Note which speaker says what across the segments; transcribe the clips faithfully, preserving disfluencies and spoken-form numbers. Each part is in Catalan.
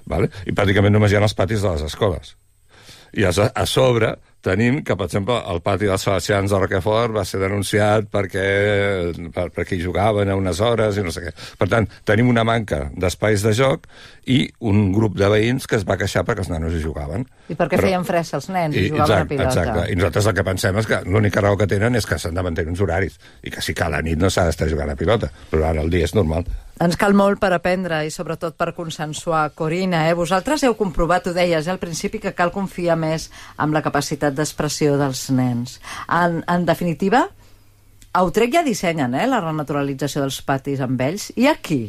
Speaker 1: vale? I pràcticament només hi ha els patis de les escoles. I a, a sobre tenim que, per exemple, el pati dels Salesians de Roquefort va ser denunciat perquè, per, perquè hi jugaven a unes hores i no sé què. Per tant, tenim una manca d'espais de joc i un grup de veïns que es va queixar perquè els nanos hi jugaven.
Speaker 2: I perquè
Speaker 1: Però,
Speaker 2: feien fressa els nens i,
Speaker 1: i
Speaker 2: jugaven
Speaker 1: exacte,
Speaker 2: a pilota.
Speaker 1: Exacte. I nosaltres el que pensem és que l'única raó que tenen és que s'han de mantenir uns horaris i que si cal a la nit no s'ha d'estar jugant a pilota, però ara el dia és normal.
Speaker 2: Ens cal molt per aprendre i sobretot per consensuar. Corina, eh? Vosaltres heu comprovat, ho deies eh, al principi, que cal confiar més en la capacitat d'expressió dels nens. En, en definitiva, a Utrecht ja dissenyen eh, la renaturalització dels patis amb ells. I aquí?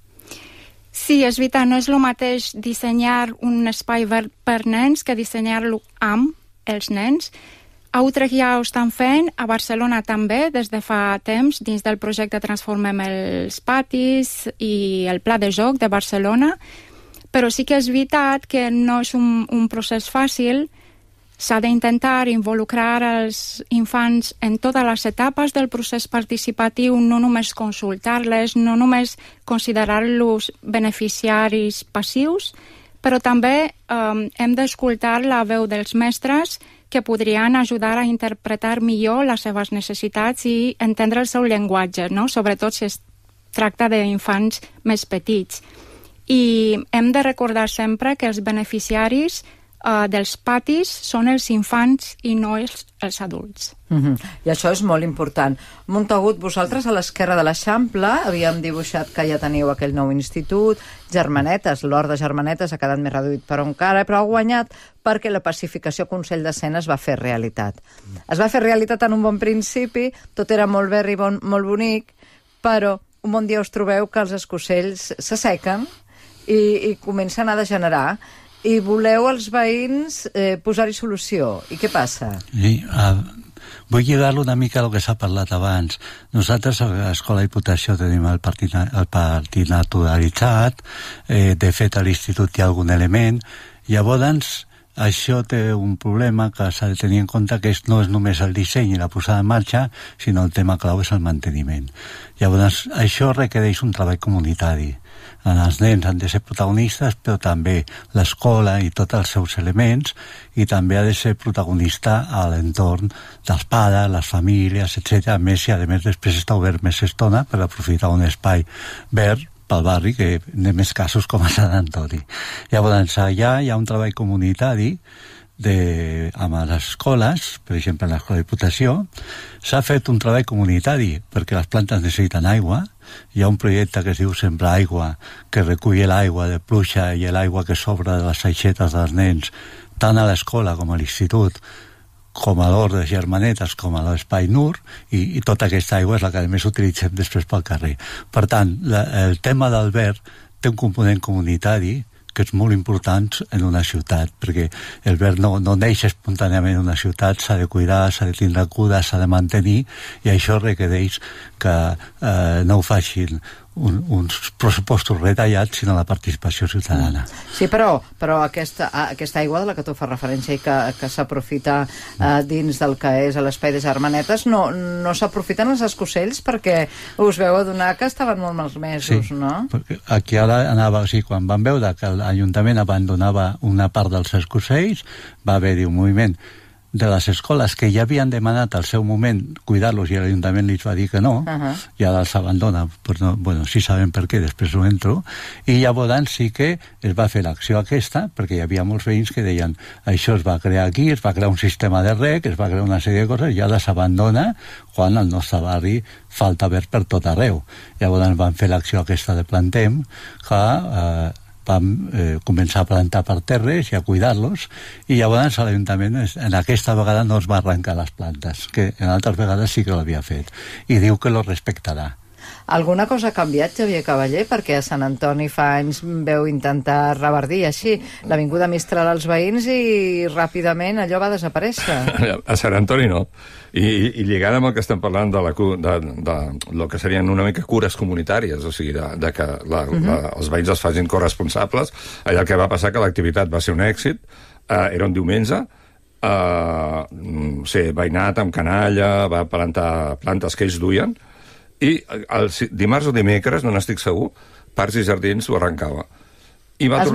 Speaker 3: Sí, és veritat, no és el mateix dissenyar un espai verd per nens que dissenyar-lo amb els nens. A Utrecht ja ho estan fent, a Barcelona també, des de fa temps, dins del projecte Transformem els patis i el Pla de Joc de Barcelona, però sí que és veritat que no és un, un procés fàcil. S'ha d'intentar involucrar els infants en totes les etapes del procés participatiu, no només consultar-les, no només considerar-los beneficiaris passius, però també eh, hem d'escoltar la veu dels mestres que podrien ajudar a interpretar millor les seves necessitats i entendre el seu llenguatge, no? Sobretot si es tracta d'infants més petits. I hem de recordar sempre que els beneficiaris Uh, dels patis són els infants i no els, els adults.
Speaker 2: Mm-hmm. I això és molt important. Montagut, vosaltres a l'esquerra de l'Eixample havíem dibuixat que ja teniu aquell nou institut, Germanetes, l'hort de Germanetes ha quedat més reduït però encara, però ha guanyat perquè la pacificació Consell d'Escena es va fer realitat. Es va fer realitat en un bon principi, tot era molt verd i bon, molt bonic, però un bon dia us trobeu que els escocells s'assequen i, i comencen a degenerar. I voleu els veïns eh, posar-hi solució. I què passa?
Speaker 4: Sí, uh, vull lligar-lo una mica al que s'ha parlat abans. Nosaltres a l'Escola Diputació tenim el partit, el partit naturalitzat, eh, de fet a l'institut hi ha algun element. Llavors, això té un problema que s'ha de tenir en compte, que és, no és només el disseny i la posada en marxa, sinó el tema clau és el manteniment. Llavors, això requereix un treball comunitari. Els nens han de ser protagonistes, però també l'escola i tots els seus elements, i també ha de ser protagonista a l'entorn dels pares, les famílies, etcètera. A més, i a més després està obert més estona per aprofitar un espai verd pel barri, que en més casos com a Sant Antoni. Llavors, allà hi ha un treball comunitari de, amb les escoles, per exemple, en l'Escola de Diputació, s'ha fet un treball comunitari perquè les plantes necessiten aigua. Hi ha un projecte que es diu Sembrar Aigua, que recull l'aigua de pluja i l'aigua que sobra de les aixetes dels nens, tant a l'escola com a l'institut, com a l'hort de Germanetes, com a l'espai Nur, i, i tota aquesta aigua és la que a més utilitzem després pel carrer. Per tant, la, el tema del verd té un component comunitari que és molt important en una ciutat, perquè el verd no, no neix espontàniament en una ciutat, s'ha de cuidar, s'ha de tindre cura, s'ha de mantenir, i això requereix que eh, no ho facin un, uns pressupostos retallats, sinó la participació ciutadana.
Speaker 2: Sí, però, però aquesta, aquesta aigua de la que tu fas referència i que, que s'aprofita eh, dins del que és l'espai de Germanetes, no, no s'aprofiten els escocells perquè us veu adonar que estaven molt malmesos,
Speaker 4: sí,
Speaker 2: no?
Speaker 4: Perquè aquí ara anava, o sigui, quan van veure que l'Ajuntament abandonava una part dels escocells, va haver-hi un moviment de les escoles que ja havien demanat al seu moment cuidar-los i l'Ajuntament li va dir que no, uh-huh. I ara els abandona, pues no, bueno, sí sabem per què, després ho entro, i llavors sí que es va fer l'acció aquesta, perquè hi havia molts veïns que deien això es va crear aquí, es va crear un sistema de rec, es va crear una sèrie de coses, i ara s'abandona quan al nostre barri falta verd per tot arreu. Llavors van fer l'acció aquesta de Plantem, que eh, vam eh, començar a plantar per terres i a cuidar-los, i llavors l'Ajuntament en aquesta vegada no es va arrencar les plantes, que en altres vegades sí que l'havia fet, i diu que lo respectarà.
Speaker 2: Alguna cosa ha canviat, Xavier Cavaller? Perquè a Sant Antoni fa anys veu intentar reverdir així l'avinguda Mistral als veïns i ràpidament allò va desaparèixer.
Speaker 1: A Sant Antoni no. I, i lligant amb el que estem parlant de, la, de, de, de lo que serien una mica cures comunitàries, o sigui, de, de que la, uh-huh. la, els veïns els facin corresponsables, allà el que va passar que l'activitat va ser un èxit, eh, era un diumenge, eh, no sé, veïnat amb canalla, va plantar plantes que ells duien, i el dimarts o dimecres, no n'estic segur, Parcs i Jardins ho arrencava. I va
Speaker 2: es